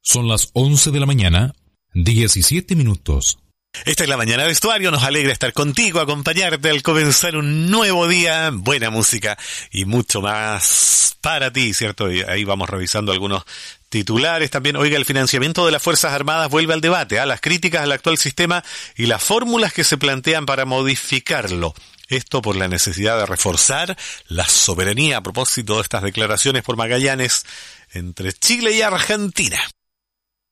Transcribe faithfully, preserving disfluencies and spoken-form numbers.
Son las once de la mañana, diecisiete minutos. Esta es la mañana de Vestuario, nos alegra estar contigo, acompañarte al comenzar un nuevo día, buena música y mucho más para ti, ¿cierto? Y ahí vamos revisando algunos titulares también. Oiga, el financiamiento de las Fuerzas Armadas vuelve al debate, a ¿eh? las críticas al actual sistema y las fórmulas que se plantean para modificarlo. Esto por la necesidad de reforzar la soberanía a propósito de estas declaraciones por Magallanes entre Chile y Argentina.